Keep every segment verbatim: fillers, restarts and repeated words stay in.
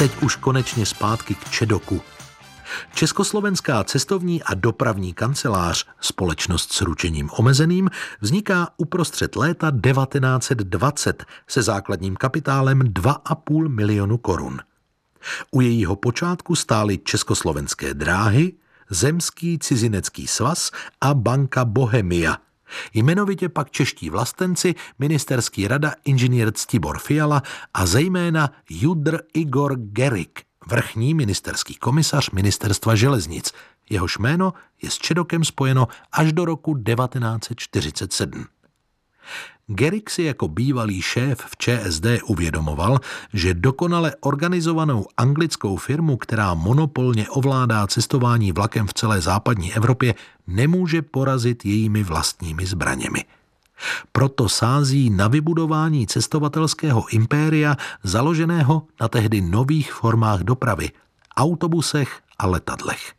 teď už konečně zpátky k Čedoku. Československá cestovní a dopravní kancelář, společnost s ručením omezeným, vzniká uprostřed léta devatenáct set dvacet se základním kapitálem dva a půl milionu korun. U jejího počátku stály Československé dráhy, Zemský cizinecký svaz a Banka Bohemia. Jmenovitě pak čeští vlastenci, ministerský rada inženýr Ctibor Fiala a zejména judr Igor Gerig, vrchní ministerský komisař ministerstva železnic. Jehož jméno je s Čedokem spojeno až do roku devatenáct set čtyřicet sedm. Gerig si jako bývalý šéf v ČSD uvědomoval, že dokonale organizovanou anglickou firmu, která monopolně ovládá cestování vlakem v celé západní Evropě, nemůže porazit jejími vlastními zbraněmi. Proto sází na vybudování cestovatelského impéria založeného na tehdy nových formách dopravy, autobusech a letadlech.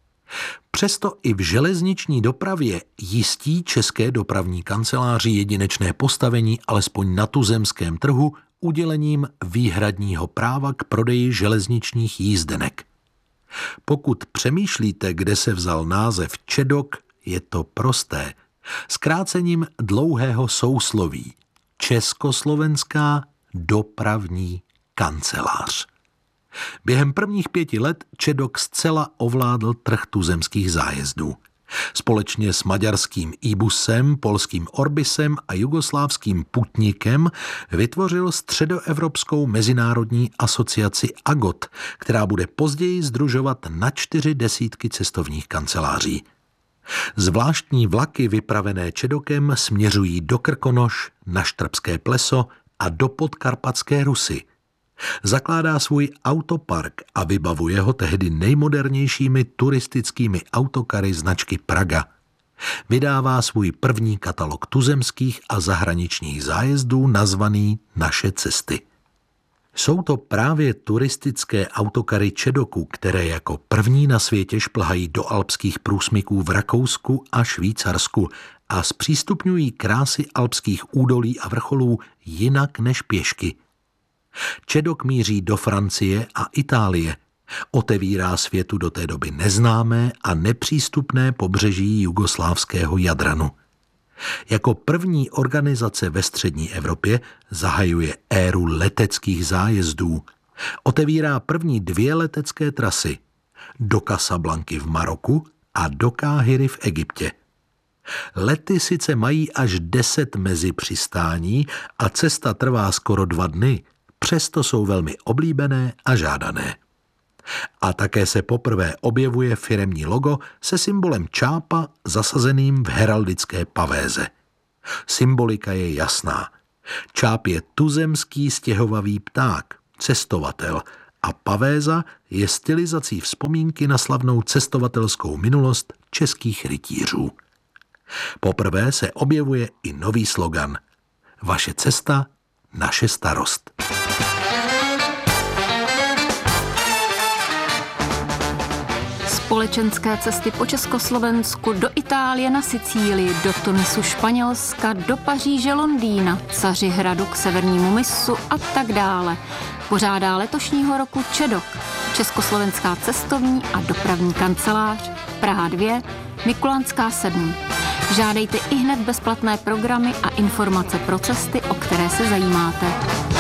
Přesto i v železniční dopravě jistí české dopravní kanceláři jedinečné postavení alespoň na tuzemském trhu udělením výhradního práva k prodeji železničních jízdenek. Pokud přemýšlíte, kde se vzal název Čedok, je to prosté. Zkrácením dlouhého sousloví Československá dopravní kancelář. Během prvních pěti let Čedok zcela ovládl trh tuzemských zájezdů. Společně s maďarským Ibusem, polským Orbisem a jugoslávským Putnikem vytvořil středoevropskou mezinárodní asociaci AGOT, která bude později sdružovat na čtyři desítky cestovních kanceláří. Zvláštní vlaky vypravené Čedokem směřují do Krkonoš, na Štrbské pleso a do Podkarpatské Rusy. Zakládá svůj autopark a vybavuje ho tehdy nejmodernějšími turistickými autokary značky Praga. Vydává svůj první katalog tuzemských a zahraničních zájezdů nazvaný Naše cesty. Jsou to právě turistické autokary Čedoku, které jako první na světě šplhají do alpských průsmyků v Rakousku a Švýcarsku a zpřístupňují krásy alpských údolí a vrcholů jinak než pěšky. Čedok míří do Francie a Itálie. Otevírá světu do té doby neznámé a nepřístupné pobřeží jugoslávského Jadranu. Jako první organizace ve střední Evropě zahajuje éru leteckých zájezdů. Otevírá první dvě letecké trasy. Do Casablanky v Maroku a do Káhiry v Egyptě. Lety sice mají až deset mezipřistání a cesta trvá skoro dva dny, přesto jsou velmi oblíbené a žádané. A také se poprvé objevuje firemní logo se symbolem čápa zasazeným v heraldické pavéze. Symbolika je jasná. Čáp je tuzemský stěhovavý pták, cestovatel, a pavéza je stylizací vzpomínky na slavnou cestovatelskou minulost českých rytířů. Poprvé se objevuje i nový slogan: Vaše cesta, naše starost. Společenské cesty po Československu, do Itálie na Sicílii, do Tunisu Španělska, do Paříže Londýna, Cařihradu k severnímu mysu a tak dále. Pořádá letošního roku Čedok, Československá cestovní a dopravní kancelář, Praha dva, Mikulánská sedm. Žádejte i hned bezplatné programy a informace pro cesty, o které se zajímáte.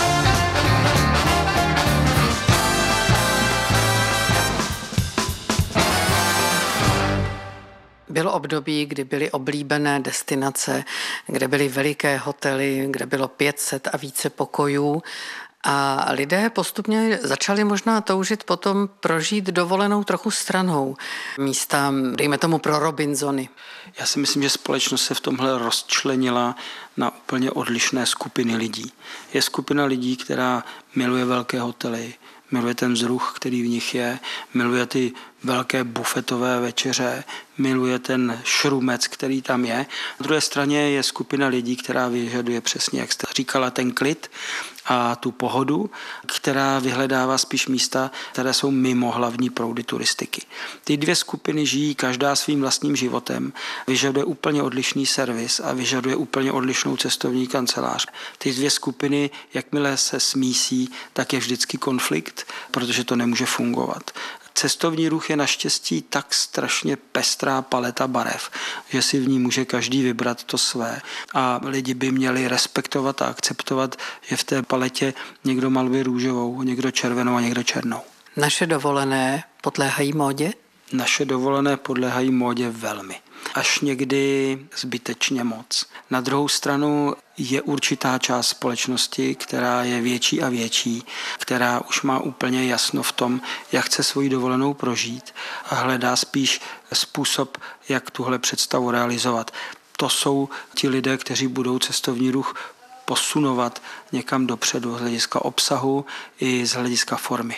Bylo období, kdy byly oblíbené destinace, kde byly veliké hotely, kde bylo pět set a více pokojů. A lidé postupně začali možná toužit potom prožít dovolenou trochu stranou. Místa, dejme tomu, pro Robinsony. Já si myslím, že společnost se v tomhle rozčlenila na úplně odlišné skupiny lidí. Je skupina lidí, která miluje velké hotely, miluje ten vzruch, který v nich je, miluje ty velké bufetové večeře, miluje ten šrumec, který tam je. Na druhé straně je skupina lidí, která vyžaduje přesně, jak jste říkala, ten klid a tu pohodu, která vyhledává spíš místa, které jsou mimo hlavní proudy turistiky. Ty dvě skupiny žijí každá svým vlastním životem, vyžaduje úplně odlišný servis a vyžaduje úplně odlišnou společnou cestovní kancelář. Ty dvě skupiny, jakmile se smísí, tak je vždycky konflikt, protože to nemůže fungovat. Cestovní ruch je naštěstí tak strašně pestrá paleta barev, že si v ní může každý vybrat to své. A lidi by měli respektovat a akceptovat, že v té paletě někdo maluje růžovou, někdo červenou a někdo černou. Naše dovolené podléhají módě? Naše dovolené podléhají módě velmi. Až někdy zbytečně moc. Na druhou stranu je určitá část společnosti, která je větší a větší, která už má úplně jasno v tom, jak chce svoji dovolenou prožít a hledá spíš způsob, jak tuhle představu realizovat. To jsou ti lidé, kteří budou cestovní ruch posunovat někam dopředu z hlediska obsahu i z hlediska formy.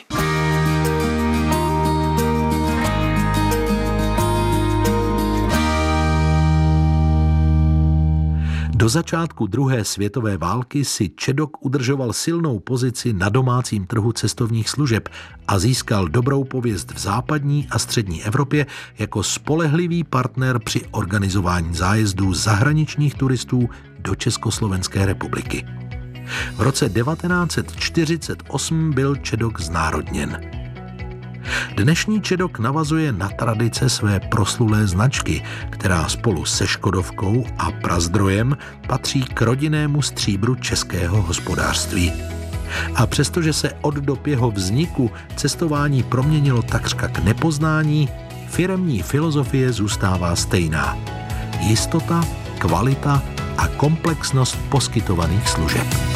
Do začátku druhé světové války si Čedok udržoval silnou pozici na domácím trhu cestovních služeb a získal dobrou pověst v západní a střední Evropě jako spolehlivý partner při organizování zájezdů zahraničních turistů do Československé republiky. V roce devatenáct set čtyřicet osm byl Čedok znárodněn. Dnešní Čedok navazuje na tradice své proslulé značky, která spolu se Škodovkou a Prazdrojem patří k rodinnému stříbru českého hospodářství. A přestože se od dob jeho vzniku cestování proměnilo takřka k nepoznání, firemní filozofie zůstává stejná. Jistota, kvalita a komplexnost poskytovaných služeb.